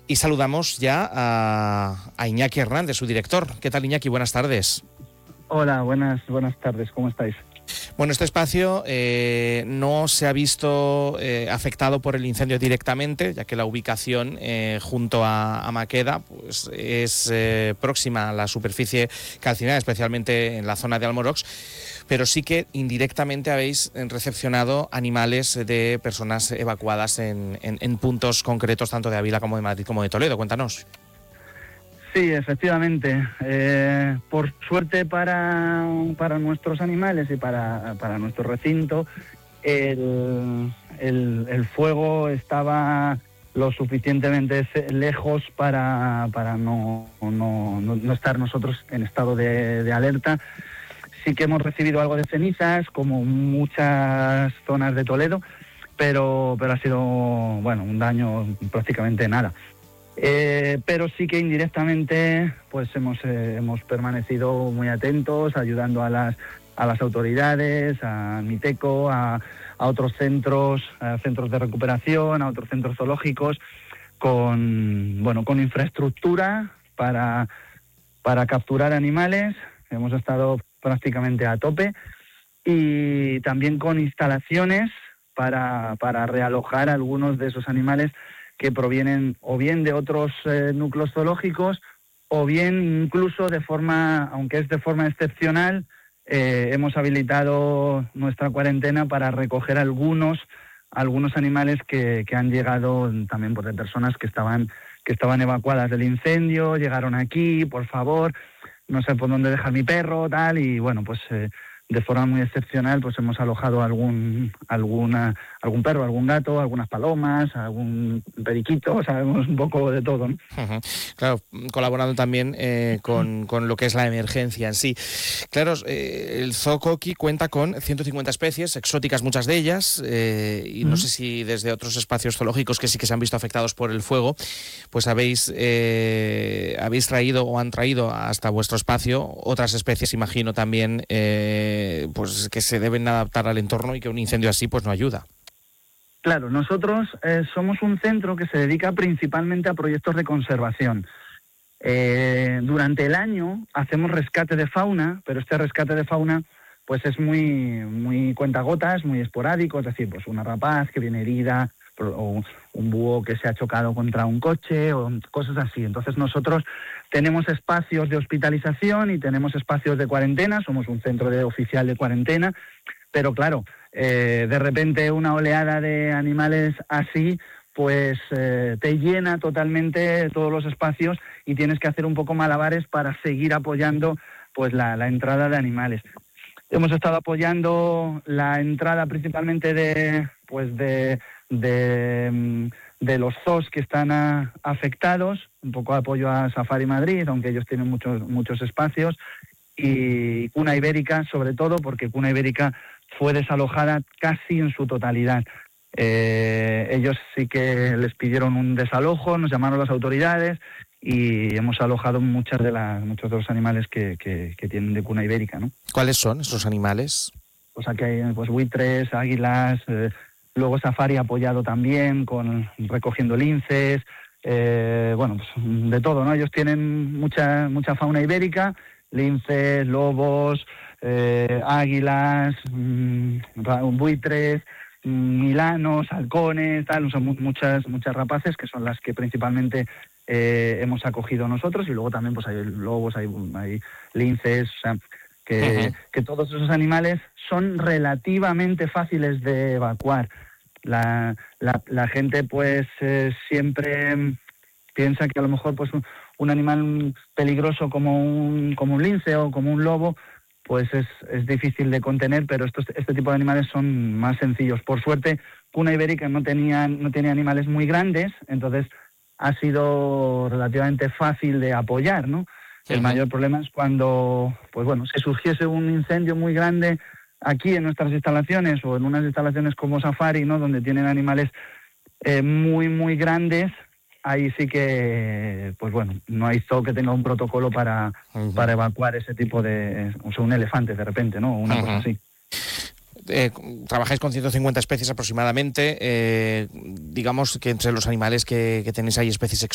Y saludamos ya a Iñaki Hernández, su director. ¿Qué tal, Iñaki? Buenas tardes. Hola, buenas tardes. ¿Cómo estáis? Bueno, este espacio no se ha visto afectado por el incendio directamente, ya que la ubicación junto a Maqueda pues, es próxima a la superficie calcinada, especialmente en la zona de Almorox, pero sí que indirectamente habéis recepcionado animales de personas evacuadas en puntos concretos, tanto de Ávila como de Madrid como de Toledo. Cuéntanos. Sí, efectivamente. Por suerte para nuestros animales y para nuestro recinto, el fuego estaba lo suficientemente lejos para no estar nosotros en estado de alerta. Sí que hemos recibido algo de cenizas, como muchas zonas de Toledo, pero ha sido un daño prácticamente nada. Pero sí que indirectamente pues hemos permanecido muy atentos, ayudando a las autoridades, a Miteco, a otros centros de recuperación, a otros centros zoológicos, con infraestructura para capturar animales. Hemos estado prácticamente a tope, y también con instalaciones para realojar algunos de esos animales que provienen o bien de otros núcleos zoológicos, o bien incluso aunque es de forma excepcional, hemos habilitado nuestra cuarentena para recoger algunos animales que han llegado también de personas que estaban evacuadas del incendio, llegaron aquí, por favor, no sé por dónde dejar mi perro, tal, y de forma muy excepcional pues hemos alojado algún perro, algún gato, algunas palomas, algún periquito, sabemos un poco de todo, ¿no? Uh-huh. Claro, colaborando también con lo que es la emergencia en sí. Claro, el Zoo Coqui cuenta con 150 especies, exóticas muchas de ellas, y no sé si desde otros espacios zoológicos que sí que se han visto afectados por el fuego, pues habéis traído o han traído hasta vuestro espacio otras especies, imagino también, pues que se deben adaptar al entorno y que un incendio así pues no ayuda. Claro, nosotros somos un centro que se dedica principalmente a proyectos de conservación. Durante el año hacemos rescate de fauna, pero este rescate de fauna pues es muy cuentagotas, muy esporádico, es decir, pues una rapaz que viene herida, o un búho que se ha chocado contra un coche, o cosas así. Entonces nosotros tenemos espacios de hospitalización y tenemos espacios de cuarentena, somos un centro oficial de cuarentena, pero claro, de repente una oleada de animales así pues te llena totalmente todos los espacios, y tienes que hacer un poco malabares para seguir apoyando pues la entrada de animales. Hemos estado apoyando la entrada principalmente de los zoos que están afectados, un poco de apoyo a Safari Madrid, aunque ellos tienen muchos espacios, y Cuna Ibérica sobre todo, porque Cuna Ibérica fue desalojada casi en su totalidad. Ellos sí que les pidieron un desalojo, nos llamaron las autoridades y hemos alojado muchos de los animales que tienen de Cuna Ibérica, ¿no? ¿Cuáles son esos animales? Pues aquí hay buitres, águilas, luego Safari apoyado también recogiendo linces, de todo, ¿no? Ellos tienen mucha fauna ibérica, linces, lobos, águilas, buitres, milanos, halcones, tal, son muchas rapaces, que son las que principalmente hemos acogido nosotros, y luego también pues hay lobos, hay linces, o sea, que todos esos animales son relativamente fáciles de evacuar. La gente pues siempre piensa que a lo mejor pues un animal peligroso como un lince o como un lobo pues es difícil de contener, pero este tipo de animales son más sencillos. Por suerte, Cuna Ibérica no tenía animales muy grandes, entonces ha sido relativamente fácil de apoyar, ¿no? El mayor problema es cuando si surgiese un incendio muy grande aquí en nuestras instalaciones, o en unas instalaciones como Safari, ¿no?, donde tienen animales muy grandes. Ahí sí que, no hay zoo que tenga un protocolo para evacuar ese tipo de... O sea, un elefante de repente, ¿no? Una cosa así. Trabajáis con 150 especies aproximadamente. Digamos que entre los animales que tenéis hay especies